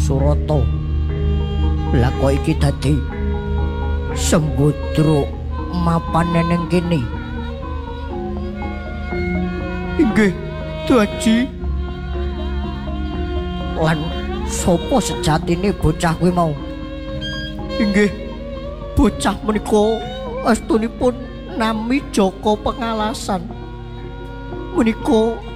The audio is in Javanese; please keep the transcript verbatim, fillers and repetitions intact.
Surata. Lah kok iki dadi Sembodra mapan ning kene. Inggih, Daji. Lan sapa sejatine bocah kuwi mau? Inggih, bocah menika astunipun nami Jaka Pengalasan. Menika